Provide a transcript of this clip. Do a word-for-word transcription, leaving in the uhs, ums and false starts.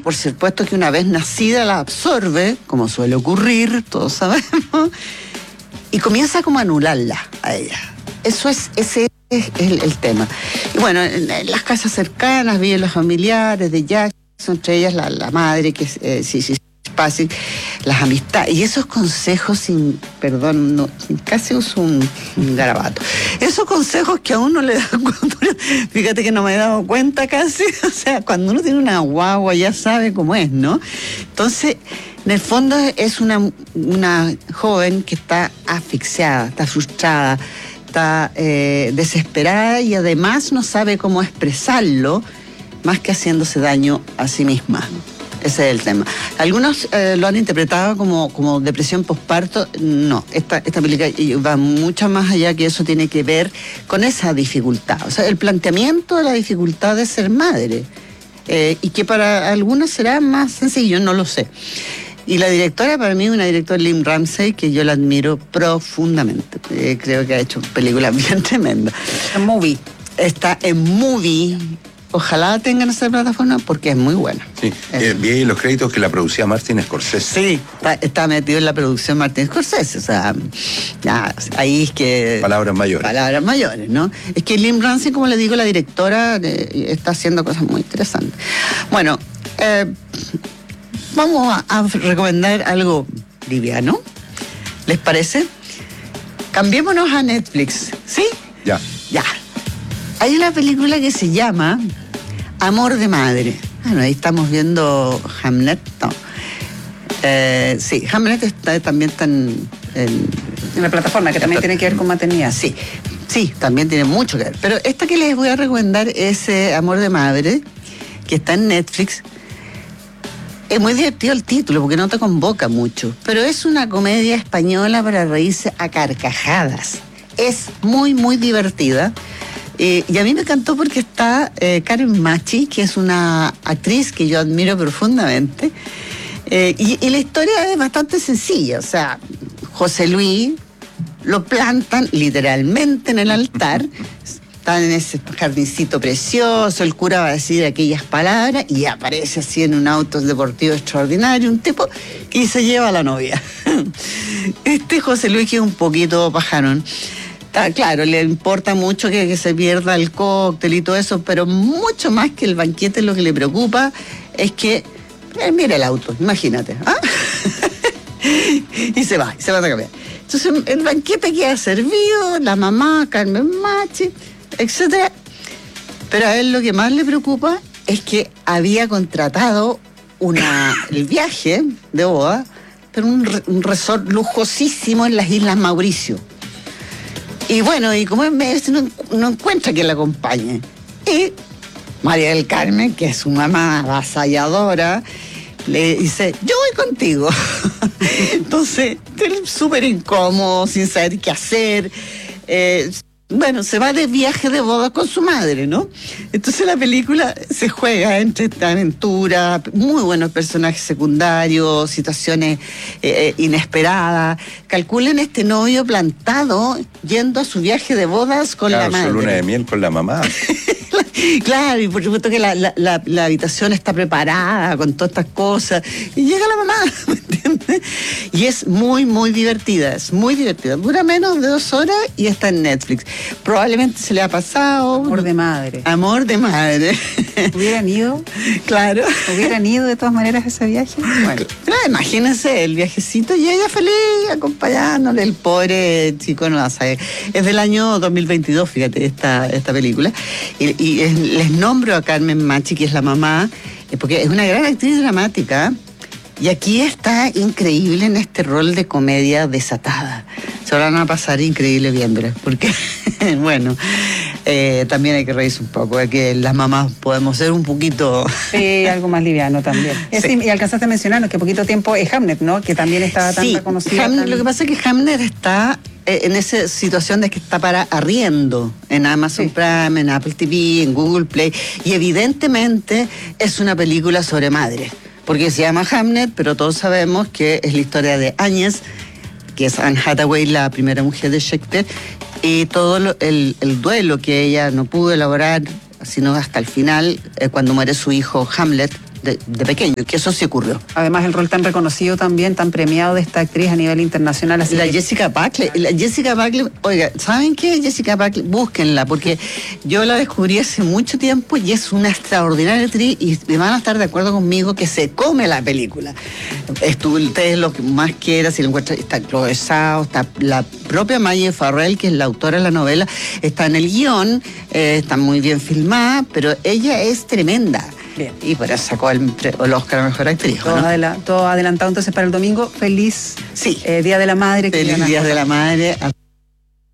por supuesto que una vez nacida la absorbe, como suele ocurrir, todos sabemos, y comienza como a anularla a ella. Eso es, ese es el, el tema. Y bueno, en, en las casas cercanas viven los familiares de Jackson, entre ellas la, la madre, que es eh, sí, sí, fácil, las amistades, y esos consejos, sin, perdón, no, casi uso un, un garabato, esos consejos que a uno le da cuando, fíjate que no me he dado cuenta casi, o sea, cuando uno tiene una guagua ya sabe cómo es, ¿no? Entonces, en el fondo es una, una joven que está asfixiada, está frustrada, está eh, desesperada y además no sabe cómo expresarlo, más que haciéndose daño a sí misma. Ese es el tema. Algunos eh, lo han interpretado como, como depresión postparto. No, esta, esta película va mucho más allá, que eso tiene que ver con esa dificultad. O sea, el planteamiento de la dificultad de ser madre. Eh, y que para algunos será más sencillo, no lo sé. Y la directora, para mí, una directora, Lynne Ramsay, que yo la admiro profundamente. Eh, creo que ha hecho películas bien tremendas. En Movie. Está en Movie. Ojalá tengan esa plataforma porque es muy buena. Sí, eh, vi ahí los créditos que la producía Martin Scorsese. Sí, está, está metido en la producción Martin Scorsese, o sea, ya, ahí es que... Palabras mayores. Palabras mayores, ¿no? Es que Lynne Ramsay, como le digo, la directora, eh, está haciendo cosas muy interesantes. Bueno, eh, vamos a, a recomendar algo liviano, ¿les parece? Cambiémonos a Netflix, ¿sí? Ya. Ya. Hay una película que se llama Amor de Madre. Bueno, ahí estamos viendo Hamlet. No. Eh, sí, Hamlet está, también está en, en, en la plataforma, que también tiene que ver con maternidad. Sí, sí, también tiene mucho que ver. Pero esta que les voy a recomendar es eh, Amor de Madre, que está en Netflix. Es muy divertido el título porque no te convoca mucho, pero es una comedia española para reírse a carcajadas. Es muy, muy divertida. Eh, y a mí me encantó porque está eh, Carmen Machi, que es una actriz que yo admiro profundamente. Eh, y, y la historia es bastante sencilla. O sea, José Luis lo plantan literalmente en el altar. Están en ese jardincito precioso, el cura va a decir aquellas palabras y aparece así en un auto deportivo extraordinario, un tipo que se lleva a la novia. Este José Luis, que es un poquito pajarón, está, claro, le importa mucho que, que se pierda el cóctel y todo eso, pero mucho más que el banquete, lo que le preocupa es que, eh, mira el auto, imagínate, ¿ah? Y se va, y se va a cambiar. Entonces el banquete queda servido, la mamá, Carmen Machi, etcétera. Pero a él lo que más le preocupa es que había contratado una, el viaje de boda, pero un, un resort lujosísimo en las Islas Mauricio. Y bueno, y como es medio, no, no encuentra quien la acompañe. Y María del Carmen, que es su mamá avasalladora, le dice, yo voy contigo. Entonces, él súper incómodo, sin saber qué hacer. Eh, bueno, se va de viaje de boda con su madre, ¿no? Entonces la película se juega entre esta aventura, muy buenos personajes secundarios, situaciones eh, inesperadas. Calculen este novio plantado yendo a su viaje de bodas con claro, la madre. Su luna de miel con la mamá. Claro, y por supuesto que la, la, la, la habitación está preparada con todas estas cosas. Y llega la mamá, ¿me entiendes? Y es muy, muy divertida, es muy divertida. Dura menos de dos horas y está en Netflix. Probablemente se le ha pasado... Amor de madre. Amor de madre. ¿Hubieran ido? Claro. ¿Hubieran ido de todas maneras a ese viaje? Bueno. Pero imagínense el viajecito y ella feliz acompañándole, el pobre chico no la sabe. Es del año dos mil veintidós, fíjate, esta, esta película. Y, y es, les nombro a Carmen Machi, que es la mamá, porque es una gran actriz dramática. Y aquí está increíble en este rol de comedia desatada. Se van a pasar increíble viéndola, porque, bueno, eh, también hay que reírse un poco, es que las mamás podemos ser un poquito... Sí, algo más liviano también. Sí. Y alcanzaste a mencionarnos que poquito tiempo es Hamlet, ¿no? Que también estaba tan sí, reconocida. Hamlet, tan... Lo que pasa es que Hamlet está eh, en esa situación de que está para arriendo en Amazon sí. Prime, en Apple T V, en Google Play, y evidentemente es una película sobre madre. Porque se llama Hamlet, pero todos sabemos que es la historia de Áñez, que es Anne Hathaway, la primera mujer de Shakespeare, y todo lo, el, el duelo que ella no pudo elaborar, sino hasta el final, eh, cuando muere su hijo Hamlet, de, de pequeño, que eso sí ocurrió. Además, el rol tan reconocido también, tan premiado de esta actriz a nivel internacional. Así La que... Jessica Buckley, la Jessica Buckley, oiga, ¿saben qué? Jessica Buckley, búsquenla, porque yo la descubrí hace mucho tiempo y es una extraordinaria actriz y van a estar de acuerdo conmigo que se come la película. Estuvo ustedes lo que más quieran, si lo encuentran, está Chloe Zhao, está la propia Maggie Farrell, que es la autora de la novela, está en el guión, eh, está muy bien filmada, pero ella es tremenda. Bien. Y por eso sacó el, el Oscar a Mejor Actriz. Todo, ¿no? adela- todo adelantado entonces para el domingo. Feliz Sí. eh, Día de la Madre. que Feliz ya Día nos- de la Madre.